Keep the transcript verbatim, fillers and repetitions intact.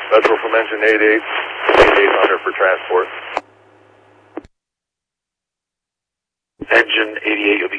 Metro from engine eighty-eight, eighty-eight hundred for transport. Engine eighty-eight,